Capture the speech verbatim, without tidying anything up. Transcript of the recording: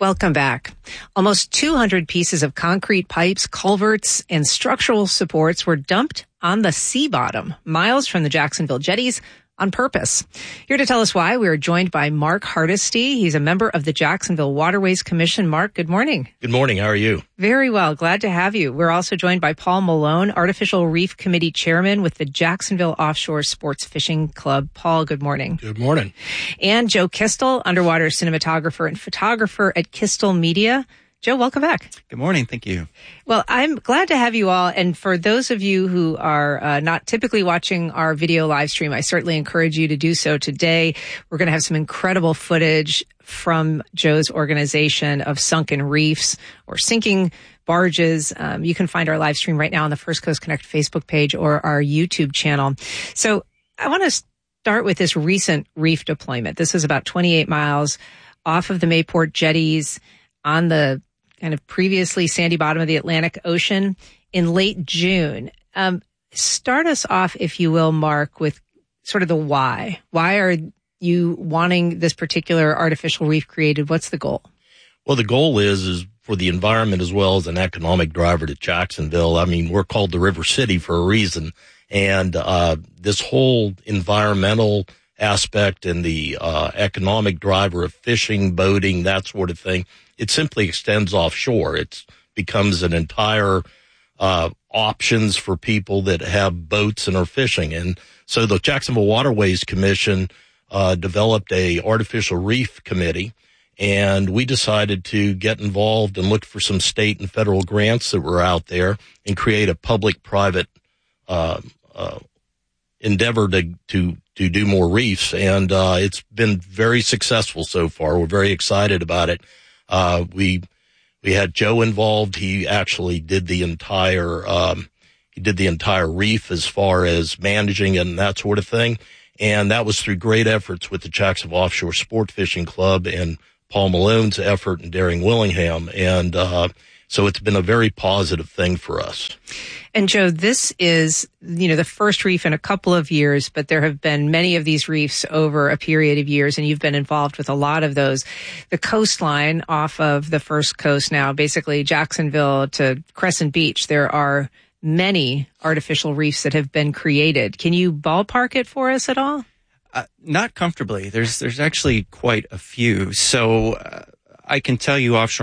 Welcome back. Almost two hundred pieces of concrete pipes, culverts, and structural supports were dumped on the sea bottom, miles from the Jacksonville jetties, on purpose. Here to tell us why, we are joined by Mark Hardesty. He's a member of the Jacksonville Waterways Commission. Mark, good morning. Good morning. How are you? Very well. Glad to have you. We're also joined by Paul Malone, Artificial Reef Committee Chairman with the Jacksonville Offshore Sports Fishing Club. Paul, good morning. Good morning. And Joe Kistel, underwater cinematographer and photographer at Kistel Media. Joe, welcome back. Good morning. Thank you. Well, I'm glad to have you all. And for those of you who are uh, not typically watching our video live stream, I certainly encourage you to do so today. We're going to have some incredible footage from Joe's organization of sunken reefs or sinking barges. Um, you can find our live stream right now on the First Coast Connect Facebook page or our YouTube channel. So I want to start with this recent reef deployment. This is about twenty-eight miles off of the Mayport jetties on the kind of previously sandy bottom of the Atlantic Ocean in late June. Um, start us off, if you will, Mark, with sort of the why. Why are you wanting this particular artificial reef created? What's the goal? Well, the goal is, is for the environment as well as an economic driver to Jacksonville. I mean, we're called the River City for a reason. And, uh, this whole environmental aspect and the, uh, economic driver of fishing, boating, that sort of thing, it simply extends offshore. It becomes an entire uh options for people that have boats and are fishing. And so the Jacksonville Waterways Commission uh developed a artificial reef committee, and we decided to get involved and look for some state and federal grants that were out there and create a public-private uh, uh endeavor to to to do more reefs. And uh it's been very successful so far. We're very excited about it. Uh, we, we had Joe involved. He actually did the entire, um, he did the entire reef as far as managing and that sort of thing. And that was through great efforts with the Jacksonville Offshore Sport Fishing Club and Paul Malone's effort and Daring Willingham. And, uh, so it's been a very positive thing for us. And Joe, this is, you know, the first reef in a couple of years, but there have been many of these reefs over a period of years, and you've been involved with a lot of those. The coastline off of the First Coast now, basically Jacksonville to Crescent Beach, there are many artificial reefs that have been created. Can you ballpark it for us at all? Uh, not comfortably. There's there's actually quite a few. So uh, I can tell you offshore